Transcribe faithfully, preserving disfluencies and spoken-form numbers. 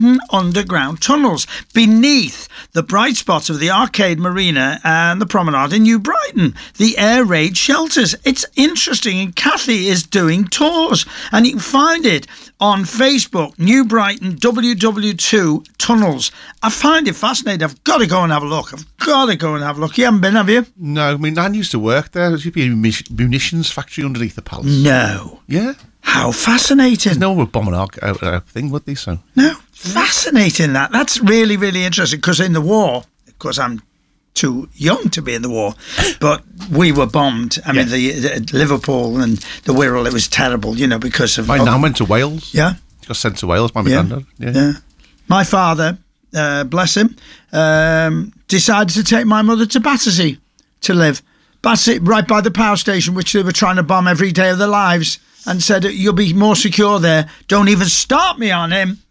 underground tunnels beneath the bright spots of the Arcade Marina and the Promenade in New Brighton, the air raid shelters. It's interesting, and Kathy is doing tours, and you can find it on Facebook, New Brighton W W two Tunnels. I find it fascinating. I've got to go and have a look. I've got to go and have a look. You haven't been, have you? No, I mean, Nan used to work there. There used to be a munitions factory underneath the palace. No. Yeah. How fascinating. No one would bomb an arc out uh, thing, would they? So no, fascinating that. That's really, really interesting, because in the war, of course, I'm too young to be in the war, but we were bombed. I yes. mean, the, the Liverpool and the Wirral, it was terrible, you know, because of... My nan went to Wales. Yeah. She got sent to Wales by my yeah. granddad. Yeah. yeah. My father, uh, bless him, um, decided to take my mother to Battersea to live. Battersea, right by the power station, which they were trying to bomb every day of their lives, and said, you'll be more secure there. Don't even start me on him.